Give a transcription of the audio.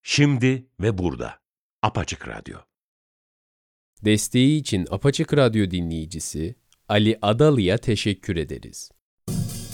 Şimdi ve burada. Apaçık Radyo. Desteği için Apaçık Radyo dinleyicisi Ali Adalı'ya teşekkür ederiz.